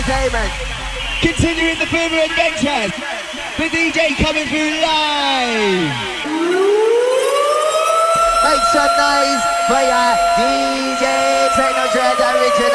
Entertainment. Continuing the Boomer Adventures. The DJ coming through live. Make some noise for your DJ Techno Trend Original.